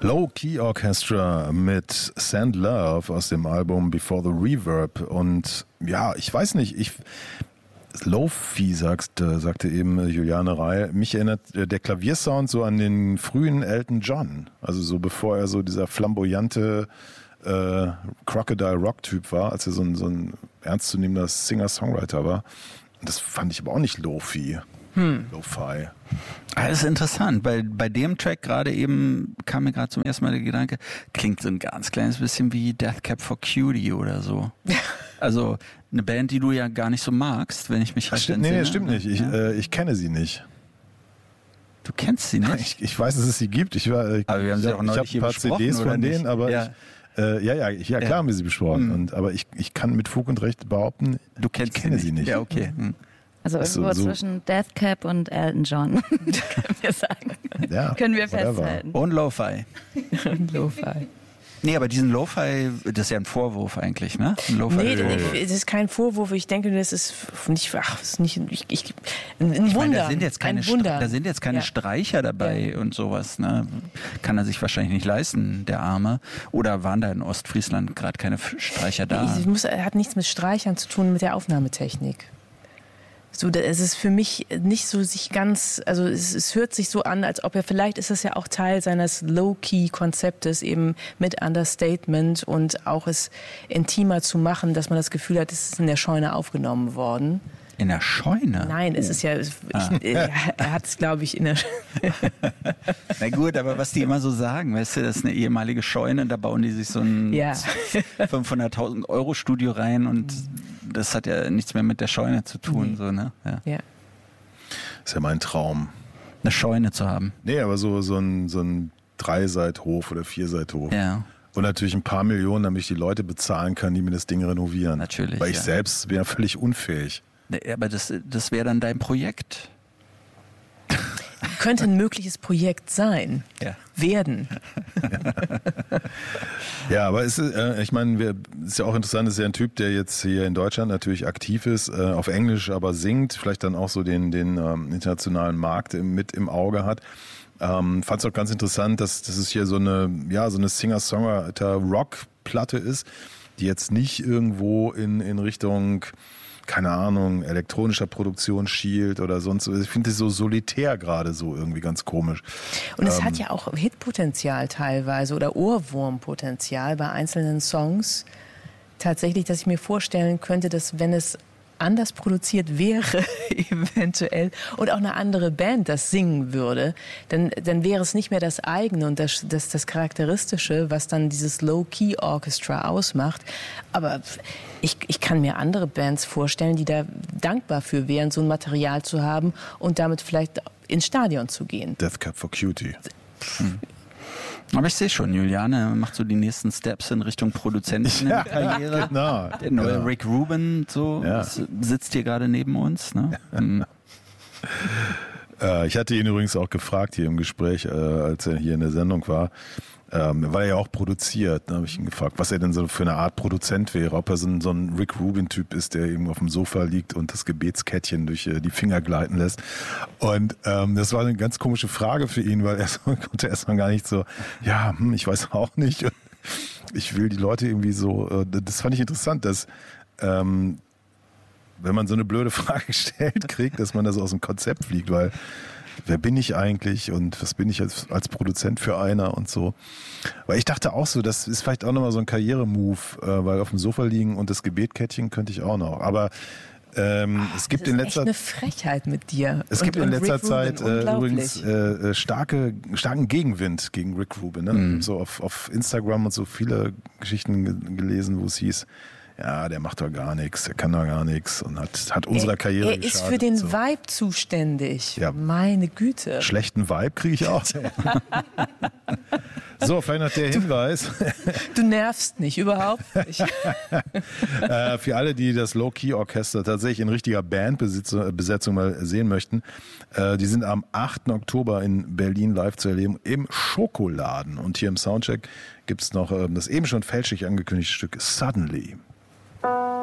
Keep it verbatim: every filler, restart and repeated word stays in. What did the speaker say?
Low Key Orchestra mit Send Love aus dem Album Before the Reverb. Und ja, ich weiß nicht, ich Lo-Fi sagt, sagte eben Juliane Reil. Mich erinnert der Klaviersound so an den frühen Elton John. Also so bevor er so dieser flamboyante äh, Crocodile-Rock-Typ war, als er so ein, so ein ernstzunehmender Singer-Songwriter war. Und das fand ich aber auch nicht Lo-Fi. Hm. Lo-Fi. Das ist interessant. Bei, bei dem Track gerade eben kam mir gerade zum ersten Mal der Gedanke, klingt so ein ganz kleines bisschen wie Death Cab for Cutie oder so. Also eine Band, die du ja gar nicht so magst, wenn ich mich recht entsinne. Nee, nee, stimmt nicht. Ich, ja. äh, ich kenne sie nicht. Du kennst sie nicht? Ich, ich weiß, dass es sie gibt. Ich war, ich, aber wir haben sie auch neulich ich habe ein paar C Ds von denen, aber ja. ich, äh, ja, ja, ja, klar ja. haben wir sie besprochen. Mhm. Und, aber ich, ich kann mit Fug und Recht behaupten, du kennst ich kenne sie nicht. Ja, okay. Mhm. Also irgendwo so, so zwischen Death Cab und Elton John, können wir sagen. Ja, können wir whatever. festhalten. Und Lo-Fi. Und Lo-Fi. Nee, aber diesen Lo-Fi, das ist ja ein Vorwurf eigentlich, ne? Ein Lo-Fi nee, das ist kein Vorwurf. Ich denke, das ist nicht, ach, das ist nicht, ich, ich, ein ich Wunder. Meine, da sind jetzt keine, Wunder. Da sind jetzt keine ja. Streicher dabei ja. und sowas, ne? Kann er sich wahrscheinlich nicht leisten, der Arme. Oder waren da in Ostfriesland gerade keine Streicher da? Ich muss, er hat nichts mit Streichern zu tun, mit der Aufnahmetechnik. So, es ist für mich nicht so sich ganz, also es, es hört sich so an, als ob er, vielleicht ist das ja auch Teil seines Low-Key-Konzeptes, eben mit Understatement und auch es intimer zu machen, dass man das Gefühl hat, es ist in der Scheune aufgenommen worden. In der Scheune? Nein, es ist ja, ich, ah. er hat es, glaube ich, in der Scheune. Na gut, aber was die immer so sagen, weißt du, das ist eine ehemalige Scheune, da bauen die sich so ein ja. fünfhunderttausend Euro Studio rein und das hat ja nichts mehr mit der Scheune zu tun. Mhm. So, ne? Ja. Ja. Das ist ja mein Traum. Eine Scheune zu haben. Nee, aber so, so ein, so ein Dreiseithof oder Vierseithof. Ja. Und natürlich ein paar Millionen, damit ich die Leute bezahlen kann, die mir das Ding renovieren. Natürlich. Weil ich ja. selbst bin ja völlig unfähig. Aber das, das wäre dann dein Projekt. Könnte ein mögliches Projekt sein. Ja. Werden. Ja, aber es ist, äh, ich meine, es ist ja auch interessant, es ist ja ein Typ, der jetzt hier in Deutschland natürlich aktiv ist, äh, auf Englisch aber singt, vielleicht dann auch so den, den ähm, internationalen Markt im, mit im Auge hat. Ähm, fand es auch ganz interessant, dass, dass es hier so eine, ja, so eine Singer-Songwriter-Rock-Platte ist, die jetzt nicht irgendwo in, in Richtung, keine Ahnung, elektronischer Produktion schielt oder sonst. Ich finde es so solitär gerade so irgendwie ganz komisch. Und es ähm, hat ja auch Hitpotenzial teilweise oder Ohrwurmpotenzial bei einzelnen Songs. Tatsächlich, dass ich mir vorstellen könnte, dass wenn es anders produziert wäre, eventuell, und auch eine andere Band das singen würde, dann, dann wäre es nicht mehr das eigene und das, das, das Charakteristische, was dann dieses Low-Key-Orchestra ausmacht. Aber ich, ich kann mir andere Bands vorstellen, die da dankbar für wären, so ein Material zu haben und damit vielleicht ins Stadion zu gehen. Death Cab for Cutie. Hm. Aber ich sehe schon, Juliane macht so die nächsten Steps in Richtung Produzentinnenkarriere. Ja, genau. Der neue genau. Rick Rubin so ja. sitzt hier gerade neben uns. Ne? Hm. äh, ich hatte ihn übrigens auch gefragt hier im Gespräch, äh, als er hier in der Sendung war, ähm, weil er ja auch produziert. Da habe ich ihn gefragt, was er denn so für eine Art Produzent wäre. Ob er so ein, so ein Rick Rubin-Typ ist, der eben auf dem Sofa liegt und das Gebetskettchen durch äh, die Finger gleiten lässt. Und ähm, das war eine ganz komische Frage für ihn, weil er so, konnte erstmal gar nicht so, ja, hm, ich weiß auch nicht. Und ich will die Leute irgendwie so, äh, das fand ich interessant, dass ähm, wenn man so eine blöde Frage stellt kriegt, dass man da so aus dem Konzept fliegt, weil wer bin ich eigentlich und was bin ich als, als Produzent für einer und so. Weil ich dachte auch so, das ist vielleicht auch nochmal so ein Karrieremove, äh, weil auf dem Sofa liegen und das Gebetkettchen könnte ich auch noch. Aber ähm, Ach, es gibt das in ist letzter echt eine Frechheit mit dir. Es und, gibt in letzter Rick Zeit Rubin, äh, übrigens äh, starke, starken Gegenwind gegen Rick Rubin. Ne? Mhm. So auf, auf Instagram und so viele Geschichten ge- gelesen, wo es hieß, ja, der macht doch gar nichts, der kann doch gar nichts und hat, hat unserer er, Karriere Er ist geschadet, für den so. Vibe zuständig. Ja. Meine Güte. Schlechten Vibe kriege ich auch. So, vielleicht noch der Hinweis. Du nervst nicht, überhaupt nicht. äh, für alle, die das Low-Key-Orchester tatsächlich in richtiger Bandbesetzung mal sehen möchten, äh, die sind am achten Oktober in Berlin live zu erleben im Schokoladen. Und hier im Soundcheck gibt es noch äh, das eben schon fälschlich angekündigte Stück Suddenly.